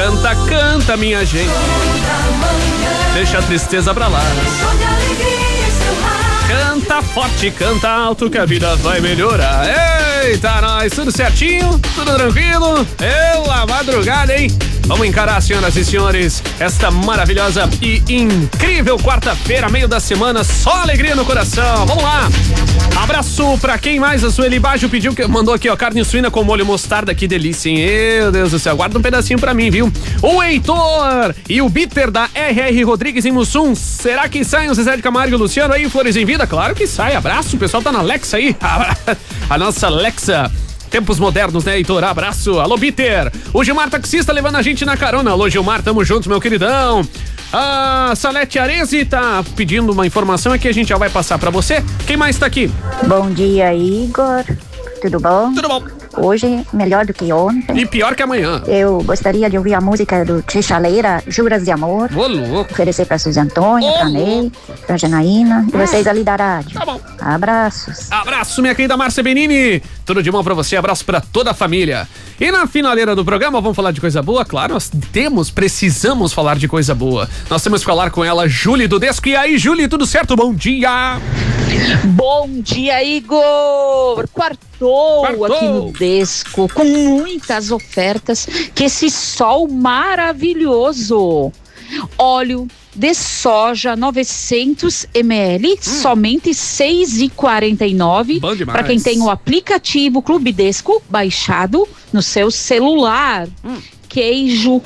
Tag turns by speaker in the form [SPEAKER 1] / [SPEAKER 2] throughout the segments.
[SPEAKER 1] Canta, canta, minha gente. Deixa a tristeza pra lá. Canta forte, canta alto que a vida vai melhorar. Eita, nós, tudo certinho, tudo tranquilo. Pela madrugada, hein? Vamos encarar, senhoras e senhores, esta maravilhosa e incrível quarta-feira, meio da semana, só alegria no coração. Vamos lá. Abraço pra quem mais? A Sueli Baggio pediu, mandou aqui, ó, carne suína com molho mostarda, que delícia, hein? Meu Deus do céu, guarda um pedacinho pra mim, viu? O Heitor e o Bitter da RR Rodrigues em Mussum. Será que saem o Zezé de Camargo e o Luciano aí, Flores em Vida? Claro que sai, abraço, o pessoal tá na Alexa aí. A nossa Alexa. Tempos modernos, né, Heitor? Abraço. Alô, Bitter. O Gilmar taxista levando a gente na carona. Alô, Gilmar, tamo juntos, meu queridão. A Salete Arezi tá pedindo uma informação aqui, a gente já vai passar pra você. Quem mais tá aqui?
[SPEAKER 2] Bom dia, Igor. Tudo bom?
[SPEAKER 1] Tudo bom.
[SPEAKER 2] Hoje, melhor do que ontem.
[SPEAKER 1] E pior que amanhã.
[SPEAKER 2] Eu gostaria de ouvir a música do Chaleira, Juras de Amor.
[SPEAKER 1] Ô, louco.
[SPEAKER 2] Oferecer pra Suzy Antônia, pra Ney, pra Janaína e vocês ali da rádio.
[SPEAKER 1] Tá bom.
[SPEAKER 2] Abraços.
[SPEAKER 1] Abraço, minha querida Márcia Benini. Tudo de bom pra você, abraço pra toda a família. E na finaleira do programa, vamos falar de coisa boa? Claro, nós precisamos falar de coisa boa. Nós temos que falar com ela, Júlia do Desco. E aí, Júlia, tudo certo? Bom dia!
[SPEAKER 3] Bom dia, Igor! Quartou aqui no Desco, com muitas ofertas, que esse sol maravilhoso. Óleo de soja 900 ml, somente R$ 6,49.
[SPEAKER 1] Bom demais.
[SPEAKER 3] Para quem tem o aplicativo Clube Desco baixado no seu celular. Queijo,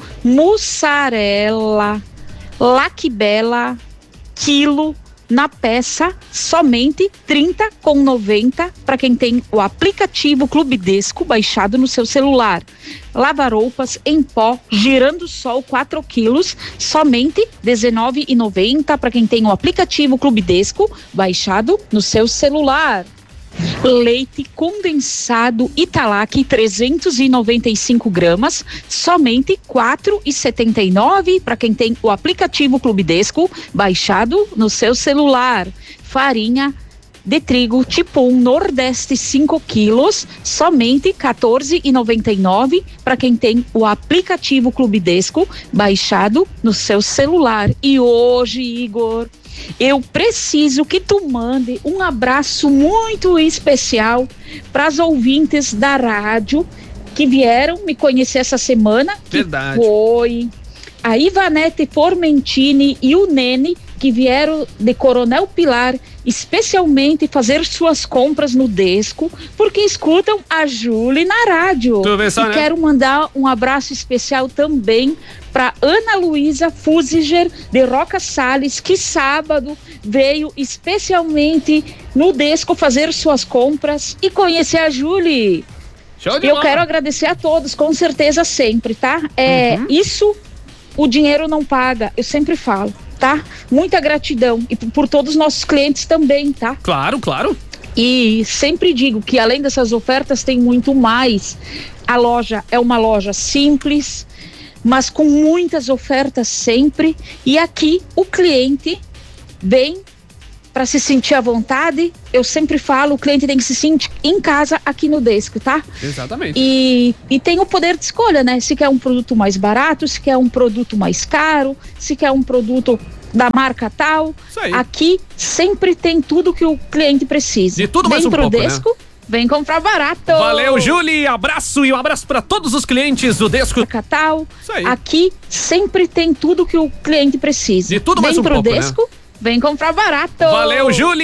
[SPEAKER 3] mussarela, Lacbela, quilo na peça, somente R$ 30,90 para quem tem o aplicativo Clube Desco baixado no seu celular. Lava-roupas em pó, girando sol 4 quilos, somente R$ 19,90 para quem tem o aplicativo Clube Desco baixado no seu celular. Leite condensado Italac 395 gramas, somente R$ 4,79 para quem tem o aplicativo Clube Desco baixado no seu celular. Farinha de trigo tipo 1 Nordeste 5 quilos, somente R$ 14,99 para quem tem o aplicativo Clube Desco baixado no seu celular. E hoje, Igor, eu preciso que tu mande um abraço muito especial para as ouvintes da rádio que vieram me conhecer essa semana.
[SPEAKER 1] Verdade.
[SPEAKER 3] Que foi a Ivanete Formentini e o Nene, que vieram de Coronel Pilar, especialmente fazer suas compras no Desco, porque escutam a Júlia na rádio.
[SPEAKER 1] Tu vê só, né?
[SPEAKER 3] Quero mandar um abraço especial também para Ana Luísa Fusiger de Roca Salles, que sábado veio especialmente no Desco fazer suas compras e conhecer a Júlia. Eu quero agradecer a todos, com certeza sempre, tá? Isso o dinheiro não paga, eu sempre falo, tá? Muita gratidão e por todos os nossos clientes também, tá?
[SPEAKER 1] Claro, claro.
[SPEAKER 3] E sempre digo que além dessas ofertas tem muito mais. A loja é uma loja simples, mas com muitas ofertas sempre, e aqui o cliente vem para se sentir à vontade. Eu sempre falo, o cliente tem que se sentir em casa aqui no Desco, tá?
[SPEAKER 1] Exatamente.
[SPEAKER 3] E tem o poder de escolha, né? Se quer um produto mais barato, se quer um produto mais caro, se quer um produto da marca tal.
[SPEAKER 1] Isso aí.
[SPEAKER 3] Aqui sempre tem tudo que o cliente precisa.
[SPEAKER 1] De tudo mais um pouco,
[SPEAKER 3] Desco, né? Vem comprar barato.
[SPEAKER 1] Valeu, Júlia. Abraço e um abraço para todos os clientes do Desco.
[SPEAKER 3] Catal.
[SPEAKER 1] Isso aí.
[SPEAKER 3] Aqui sempre tem tudo que o cliente precisa.
[SPEAKER 1] De tudo mais um pouco,
[SPEAKER 3] Desco,
[SPEAKER 1] né?
[SPEAKER 3] Vem comprar barato.
[SPEAKER 1] Valeu, Júlia.